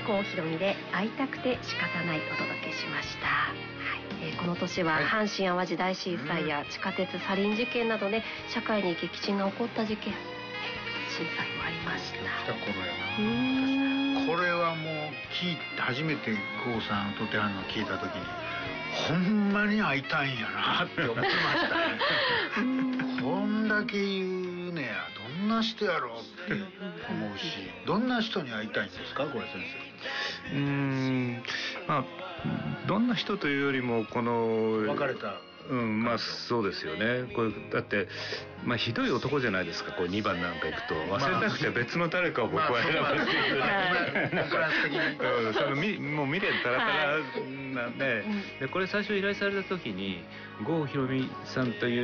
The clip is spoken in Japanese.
郷ひろみで会いたくて仕方ないお届けしました。この年は阪神・淡路大震災や地下鉄サリン事件などね、社会に激震が起こった事件、震災もありました。 来た頃やな。これはもう初めて郷さんとてはんの聞いた時に、ほんまに会いたいんやなって思ってましたね。こんだけ言うねや、どんな人やろうって思うし、どんな人に会いたいんですか、これ先生。 まあどんな人というよりもこの別れた。 まあそうですよね。これだってひどい男じゃないですか。こう2番なんか行くと忘れなくて別の誰かを僕は選ぶっていうね。 クラス的にそのもう未練たらたらなんで、これ最初依頼された時に郷ひろみさんとい